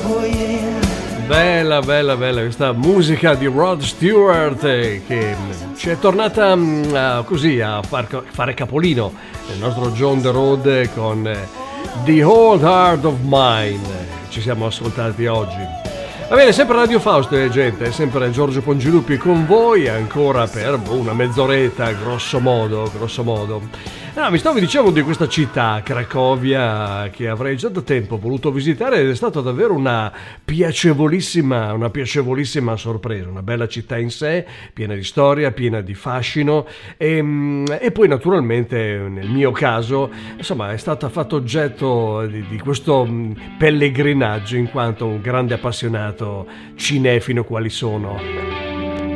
Bella, bella, bella questa musica di Rod Stewart che ci è tornata così a fare capolino nel nostro John the Road con The Old Heart of Mine. Ci siamo ascoltati oggi. Va bene, sempre Radio Fausto, gente, sempre Giorgio Pongiluppi con voi ancora per una mezz'oretta, grosso modo. No, mi stavo dicendo di questa città, Cracovia, che avrei già da tempo voluto visitare ed è stata davvero una piacevolissima sorpresa, una bella città in sé, piena di storia, piena di fascino e poi naturalmente nel mio caso, insomma, è stata fatto oggetto di questo pellegrinaggio in quanto un grande appassionato cinefilo quali sono.